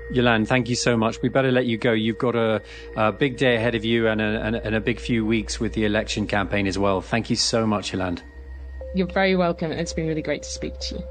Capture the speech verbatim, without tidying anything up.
Yolande, thank you so much. We better let you go. You've got a, a big day ahead of you and a, and, and a big few weeks with the election campaign as well. Thank you so much, Yolande. You're very welcome. It's been really great to speak to you.